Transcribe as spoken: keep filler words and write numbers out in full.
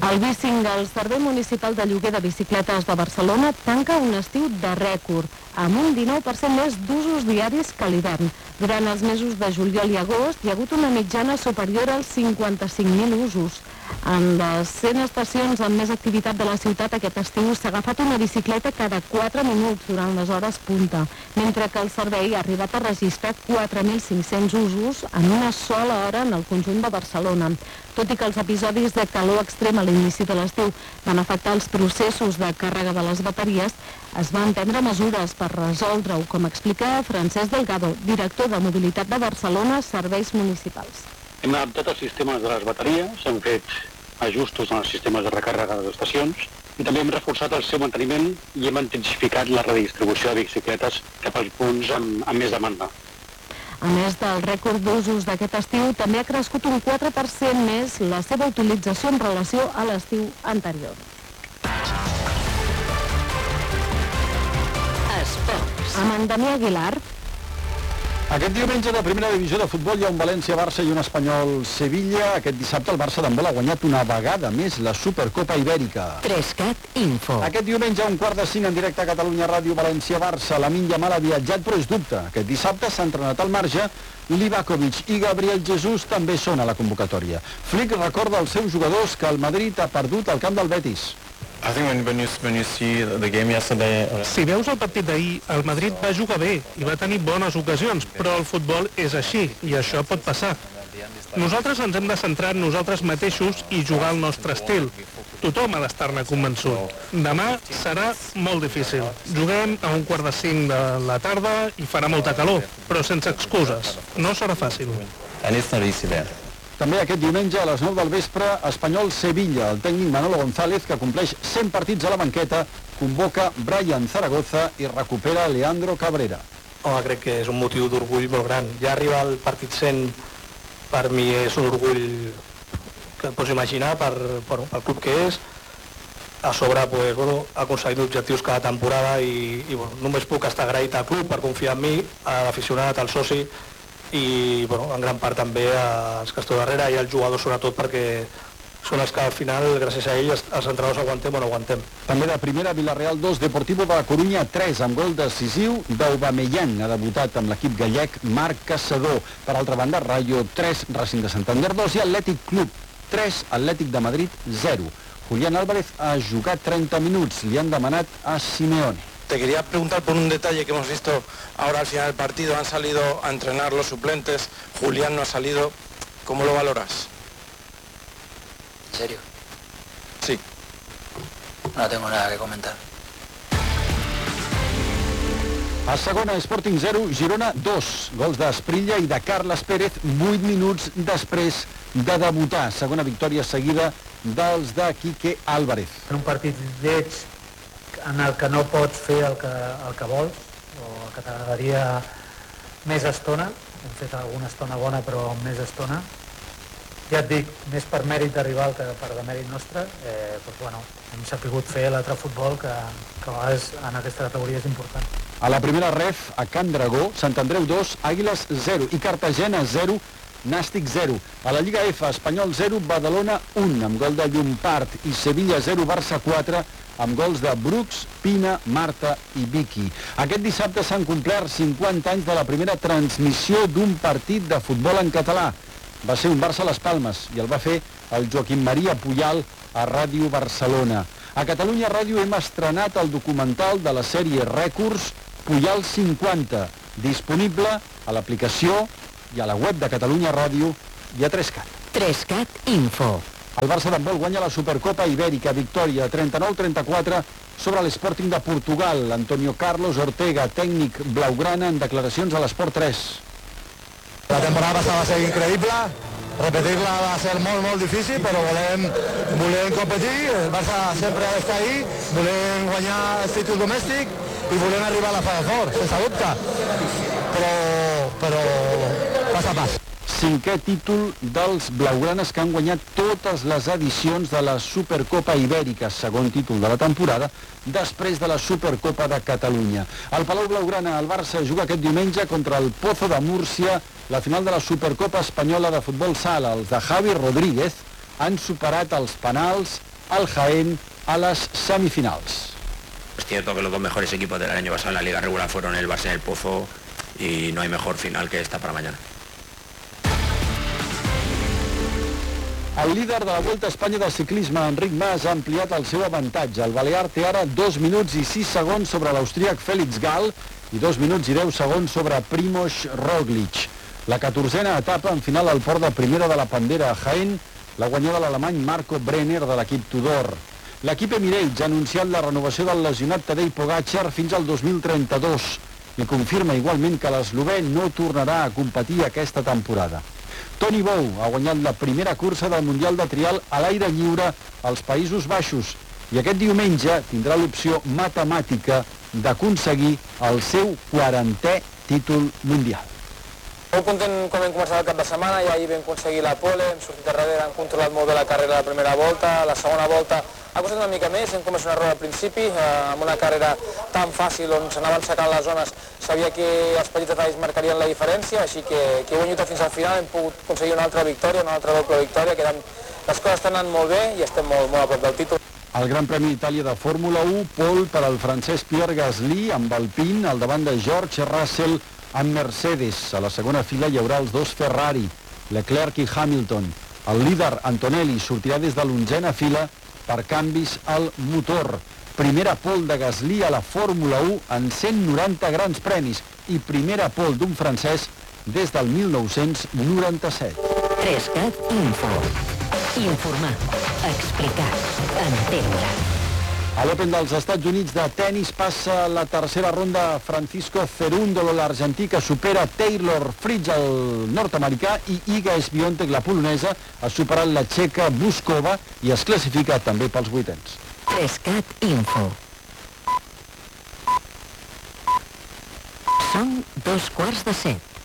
El Bicing, el Servei Municipal de Lloguer de Bicicletes de Barcelona, tanca un estiu de rècord, amb un dinou per cent més d'usos diaris que l'hivern. Durant els mesos de juliol i agost hi ha hagut una mitjana superior als cinquanta-cinc mil usos. En les cent estacions amb més activitat de la ciutat aquest estiu s'ha agafat una bicicleta cada quatre minuts durant les hores punta, mentre que el servei ha arribat a registrar quatre mil cinc-cents usos en una sola hora en el conjunt de Barcelona. Tot i que els episodis de calor extrem a l'inici de l'estiu van afectar els processos de càrrega de les bateries, es van prendre mesures per resoldre-ho, com explica Francesc Delgado, director de Mobilitat de Barcelona Serveis Municipals. Hem adaptat els sistemes de les bateries, hem fet ajustos en els sistemes de recàrrega de les estacions i també hem reforçat el seu manteniment i hem intensificat la redistribució de bicicletes cap als punts amb, amb més demanda. A més del rècord d'usos d'aquest estiu, també ha crescut un quatre per cent més la seva utilització en relació a l'estiu anterior. Esports. Amb en Damià Aguilar. Aquest diumenge de primera divisió de futbol hi ha un València-Barça i un Espanyol-Sevilla. Aquest dissabte el Barça d'handbol ha guanyat una vegada més la Supercopa Ibèrica. Trescat Info. Aquest diumenge a un quart de cinc en directe a Catalunya Ràdio València-Barça. Lamine Yamal ha viatjat però és dubte. Aquest dissabte s'ha entrenat al marge. Livakovic i Gabriel Jesús també són a la convocatòria. Flick recorda als seus jugadors que el Madrid ha perdut al camp del Betis. I think when, when, you, when you see the game yesterday... Si veus el partit d'ahir, el Madrid va jugar bé i va tenir bones ocasions, però el futbol és així i això pot passar. Nosaltres ens hem de centrar en nosaltres mateixos i jugar al nostre estil. Tothom ha d'estar-ne convençut. Demà serà molt difícil. Juguem a un quart de cinc de la tarda i farà molta calor, però sense excuses. No serà fàcil. And it's not easy there. També aquest diumenge a les nou del vespre, Espanyol-Sevilla. El tècnic Manolo González, que compleix cent partits a la banqueta, convoca Brian Zaragoza i recupera Leandro Cabrera. Home, crec que és un motiu d'orgull molt gran. Ja arribar al partit cent per mi és un orgull que et pots imaginar per, per, pel club que és. A sobre, pues, bueno, aconseguint objectius cada temporada i, i bueno, només puc estar agraït al club per confiar en mi, a l'aficionat, al soci, i bueno, en gran part també als que estou darrere i als jugadors sobretot, perquè són els que al final, gràcies a ells, els entrenadors aguantem o no aguantem. També de primera, Villarreal dos, Deportivo de la Corunya tres, amb gol decisiu d'Aubameyang. Ha debutat amb l'equip gallec Marc Caçador. Per altra banda, Rayo tres, Racing de Santander dos i Atlètic Club tres, Atlètic de Madrid zero. Julián Álvarez ha jugat treinta minuts, li han demanat a Simeone. Te quería preguntar por un detalle que hemos visto ahora al final del partido. Han salido a entrenar los suplentes, Julián no ha salido. ¿Cómo lo valoras? ¿En serio? Sí. No tengo nada que comentar. A segona, Sporting zero, Girona dos. Gols d'Esprilla i de Carles Pérez vuit minuts després de debutar. Segona victòria seguida dels de Quique Álvarez. En un partit lleig en el que no pots fer el que, el que vols o el que t'agradaria més estona. Hem fet alguna estona bona però més estona. Ja et dic, més per mèrit de rival que per de mèrit nostre. Eh, doncs, bueno, hem sapigut fer l'altre futbol que, que a vegades en aquesta categoria és important. A la primera ref, a Can Dragó, Sant Andreu dos, Àguiles zero i Cartagena zero, Nàstic zero. A la Lliga F, Espanyol zero, Badalona un, amb gol de Llompart, i Sevilla zero, Barça quatre, amb gols de Brooks, Pina, Marta i Vicky. Aquest dissabte s'han complert cinquanta anys de la primera transmissió d'un partit de futbol en català. Va ser un Barça a les Palmes i el va fer el Joaquim Maria Puyal a Ràdio Barcelona. A Catalunya Ràdio hem estrenat el documental de la sèrie Rècords Puyal cinquanta, disponible a l'aplicació i a la web de Catalunya Ràdio i a Trescat. Trescat Info. El Barça d'handbol guanya la Supercopa Ibèrica, victòria trenta-nou a trenta-quatre sobre l'Sporting de Portugal. Antonio Carlos Ortega, tècnic blaugrana, en declaracions a l'Esport tres. La temporada passada va ser increïble, repetir-la va ser molt, molt difícil, però volem, volem competir, el Barça sempre ha d'estar ahí, volem guanyar el títol domèstic i volem arribar a la Final Four, sense dubte, però, però pas a pas. Cinquè títol dels blaugranes que han guanyat totes les edicions de la Supercopa Ibèrica, segon títol de la temporada, després de la Supercopa de Catalunya. Al Palau Blaugrana, el Barça juga aquest diumenge contra el Pozo de Múrcia, la final de la Supercopa Espanyola de Futbol Sala. Els de Javi Rodríguez han superat els penals al Jaén a les semifinals. Es cierto que los dos mejores equipos del año pasado en la Liga regular fueron el Barça y el Pozo y no hay mejor final que esta para mañana. El líder de la Volta a Espanya de ciclisme, Enric Mas, ha ampliat el seu avantatge. El balear té ara dos minuts i sis segons sobre l'austríac Félix Gall i dos minuts i deu segons sobre Primož Roglič. La catorzena etapa en final al port de Primera de la Pandera a Jaén l'ha guanyada l'alemany Marco Brenner de l'equip Tudor. L'equip Emirates ha anunciat la renovació del lesionat Tadej Pogačar fins al dos mil trenta-dos i confirma igualment que l'eslovè no tornarà a competir aquesta temporada. Toni Bou ha guanyat la primera cursa del Mundial de Trial a l'aire lliure als Països Baixos i aquest diumenge tindrà l'opció matemàtica d'aconseguir el seu quarantè títol mundial. Molt content com hem començat el cap de setmana, ja ahir vam aconseguir la pole, hem sortit darrere, hem controlat molt bé la carrera de la primera volta, la segona volta ha costat una mica més, hem començat un error al principi, eh, amb una carrera tan fàcil on s'anaven secant les zones, sabia que els petits detalls marcarien la diferència, així que, que he guanyat fins al final, hem pogut aconseguir una altra victòria, una altra doble victòria, que eren, les coses estan anant molt bé i estem molt, molt a prop del títol. El Gran Premi d'Itàlia de Fórmula u, pole per al francès Pierre Gasly amb Alpine al davant de George Russell amb Mercedes. A la segona fila hi haurà els dos Ferrari, Leclerc i Hamilton. El líder Antonelli sortirà des de l'onzena fila per canvis al motor. Primera pole de Gasly a la Fórmula u en cent noranta grans premis i primera pole d'un francès des del mil nou-cents noranta-set. Trescat Info. Informar, explicar, entendre. A l'Open dels Estats Units de tennis passa la tercera ronda Francisco Cerúndolo, l'argentí, que supera Taylor Fritz, el nord-americà, i Iga Swiatek, la polonesa, ha superat la txeca Buskova i es classifica també pels vuitens. Trescat Info. Són dos quarts de set.